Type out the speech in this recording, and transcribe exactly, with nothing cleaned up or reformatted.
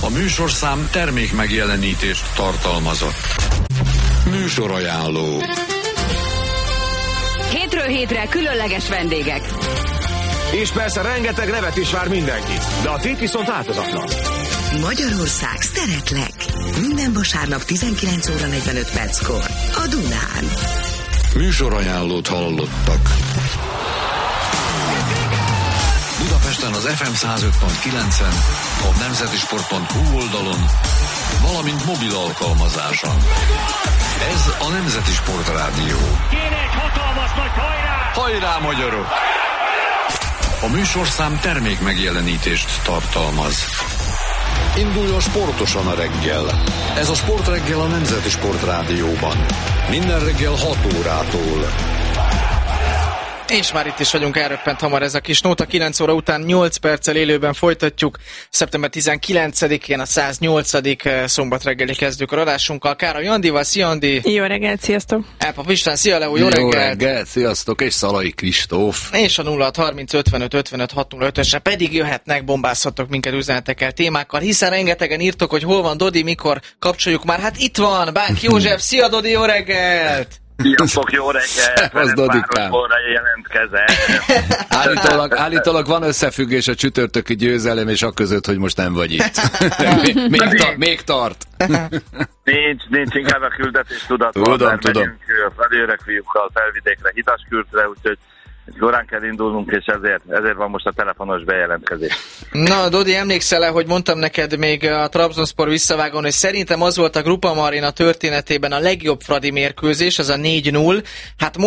A műsorszám termék megjelenítést tartalmazott. Műsorajánló. Hétről hétre különleges vendégek. És persze rengeteg nevet is vár mindenki, de a tét viszont változatlan. Magyarország, szeretlek! Minden vasárnap tizenkilenc óra negyvenöt perckor a Dunán. Műsorajánlót hallottak. Budapesten az ef em száz öt pont kilencen, a nemzetisport pont hu oldalon, valamint mobil alkalmazáson. Ez a Nemzeti Sport Rádió. Kéne egy hatalmas nagy hajrá! Hajrá, magyarok! A műsorszám termék megjelenítést tartalmaz. Induljon sportosan a reggel. Ez a Sportreggel a Nemzeti Sport Rádióban. Minden reggel hat órától. És már itt is vagyunk, elröppent hamar ez a kis nóta. kilenc óra után nyolc perccel élőben folytatjuk. szeptember tizenkilencedikén a száznyolcadik szombat reggeli kezdők a adásunkkal. Károly Andival, szia Andi! Jó reggelt, sziasztok! Elpap István, szia Leó, jó, jó reggelt! Jó reggelt, sziasztok, és Szalai Kristóf. És a nulla hat harminc ötvenöt ötvenöt hat nulla ötösre pedig jöhetnek, bombázhatok minket üzenetekkel, témákkal, hiszen rengetegen írtok, hogy hol van Dodi, mikor kapcsoljuk már. Hát itt van, Bánk József, szia Dodi, jó reggelt! Sziasztok, jó reggelt! Ferencvárosból jelentkezem. Állítólag, állítólag van összefüggés a csütörtöki győzelem és a között, hogy most nem vagy itt. még, még, ta, még tart. Nincs, nincs, inkább a küldetés tudatban. Tudom, mert tudom. megyünk felőreg fiúkkal felvidékre, Hitaskürtre, úgyhogy korán kell indulnunk, és ezért, ezért van most a telefonos bejelentkezés. Na, Dodi, emlékszel-e, hogy mondtam neked még a Trabzonspor visszavágón, hogy szerintem az volt a Grupa Marina történetében a legjobb Fradi mérkőzés, az a négy null. Hát